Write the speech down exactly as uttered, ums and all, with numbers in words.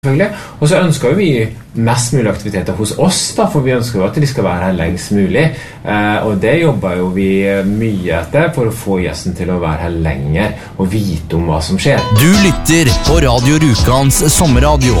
Og så ønsker vi mest mulig aktiviteter hos oss da, for vi ønsker jo at de skal være her lengst mulig. Eh, og det jobber jo vi mye etter for å få gjesten til å være her lenger og vite om hva som skjer. Du lytter på Radio Rukans sommerradio.